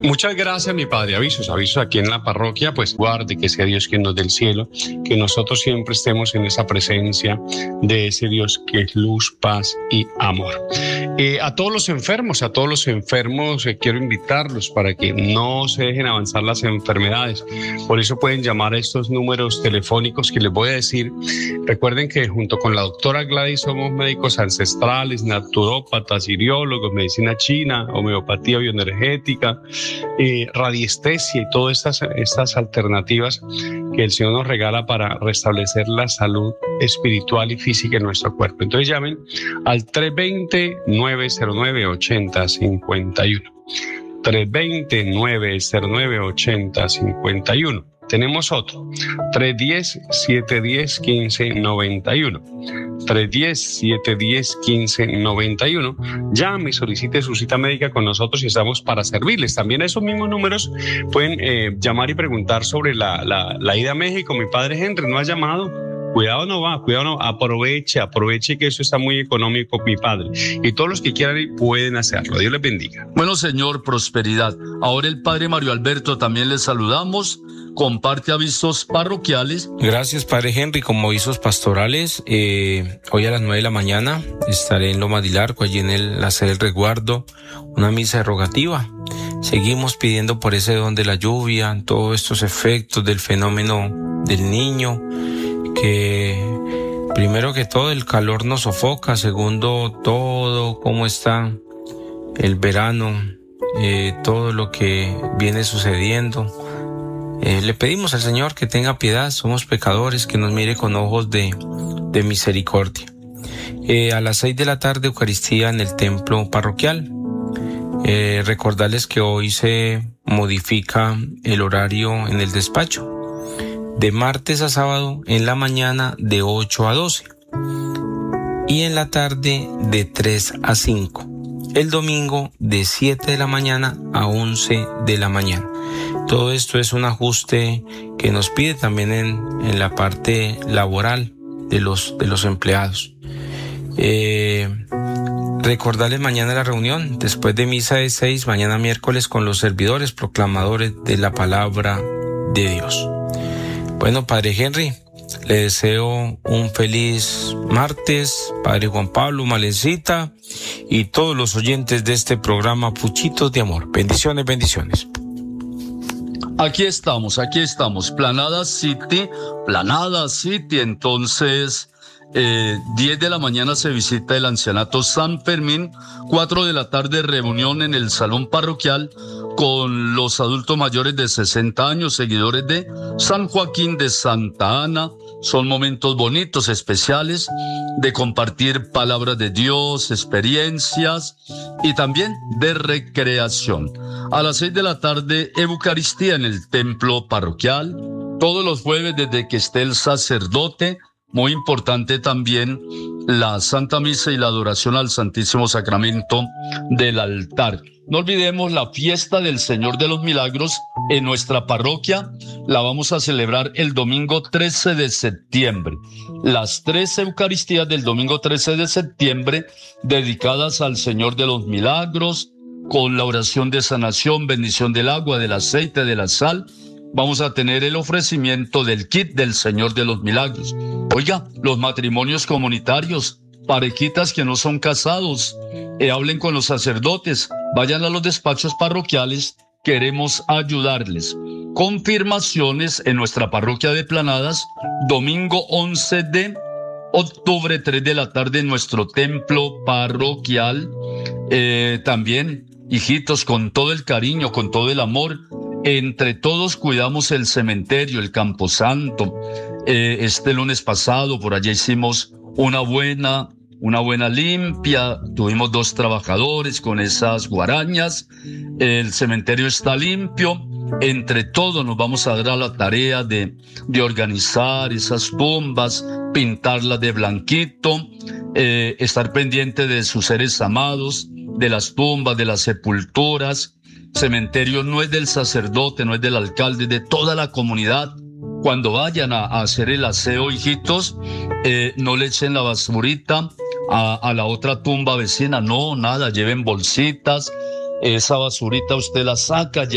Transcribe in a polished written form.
Muchas gracias, mi padre. Avisos aquí en la parroquia, pues guarde, que sea Dios quien nos dé el cielo, que nosotros siempre estemos en esa presencia de ese Dios que es luz, paz y amor. A todos los enfermos, quiero invitarlos para que no se dejen avanzar las enfermedades. Por eso pueden llamar a estos números telefónicos que les voy a decir. Recuerden que junto con la doctora Gladys somos médicos ancestrales, naturópatas, iriólogos, medicina china, homeopatía bioenergética, radiestesia y todas estas alternativas que el Señor nos regala para restablecer la salud espiritual y física en nuestro cuerpo. Entonces llamen al 320-909-8051. 320-909-8051. Tenemos otro, 310-710-1591. 310-710-1591. Llame y solicite su cita médica con nosotros y estamos para servirles. También a esos mismos números pueden llamar y preguntar sobre la ida a México. Mi padre Henry no ha llamado. Cuidado no, aproveche que eso está muy económico, mi padre. Y todos los que quieran ir pueden hacerlo. Dios les bendiga. Bueno, señor, prosperidad. Ahora el padre Mario Alberto también les saludamos. Comparte avisos parroquiales. Gracias, padre Henry. Como avisos pastorales, hoy a las 9 de la mañana estaré en Loma del Arco, allí en la sede del resguardo, una misa rogativa. Seguimos pidiendo por ese don de la lluvia, todos estos efectos del fenómeno del niño, que primero que todo el calor nos sofoca, segundo todo cómo está el verano, todo lo que viene sucediendo. Le pedimos al Señor que tenga piedad, somos pecadores, que nos mire con ojos de misericordia. A las 6 de la tarde, Eucaristía en el templo parroquial. Recordarles que hoy se modifica el horario en el despacho, de martes a sábado en la mañana de 8 a 12 y en la tarde de 3 a 5. El domingo de 7 de la mañana a 11 de la mañana. Todo esto es un ajuste que nos pide también en la parte laboral de los empleados. Recordarles mañana la reunión después de misa de 6, mañana miércoles, con los servidores proclamadores de la palabra de Dios. Bueno, padre Henry, le deseo un feliz martes, padre Juan Pablo, Malencita y todos los oyentes de este programa Puchitos de Amor. Bendiciones, bendiciones. Aquí estamos, Planada City, entonces 10 de la mañana se visita el ancianato San Fermín, 4 de la tarde reunión en el salón parroquial con los adultos mayores de 60 años, seguidores de San Joaquín de Santa Ana. Son momentos bonitos, especiales, de compartir palabras de Dios, experiencias y también de recreación. A las 6 de la tarde, Eucaristía en el templo parroquial. Todos los jueves desde que esté el sacerdote. Muy importante también la Santa Misa y la adoración al Santísimo Sacramento del altar. No olvidemos la fiesta del Señor de los Milagros en nuestra parroquia. La vamos a celebrar el domingo 13 de septiembre. Las 3 Eucaristías del domingo 13 de septiembre dedicadas al Señor de los Milagros, con la oración de sanación, bendición del agua, del aceite, de la sal. Vamos a tener el ofrecimiento del kit del Señor de los Milagros. Oiga, los matrimonios comunitarios, parejitas que no son casados, hablen con los sacerdotes, vayan a los despachos parroquiales, queremos ayudarles. Confirmaciones en nuestra parroquia de Planadas, domingo 11 de octubre, 3 de la tarde en nuestro templo parroquial. También, hijitos, con todo el cariño, con todo el amor, entre todos cuidamos el cementerio, el Camposanto. Este lunes pasado por allá hicimos una buena limpia, tuvimos 2 trabajadores con esas guarañas, el cementerio está limpio. Entre todos nos vamos a dar a la tarea de organizar esas tumbas, pintarlas de blanquito, estar pendiente de sus seres amados, de las tumbas, de las sepulturas. Cementerio no es del sacerdote, no es del alcalde, es de toda la comunidad. Cuando vayan a hacer el aseo, hijitos, no le echen la basurita a la otra tumba vecina, no, nada, lleven bolsitas, esa basurita usted la saca ya.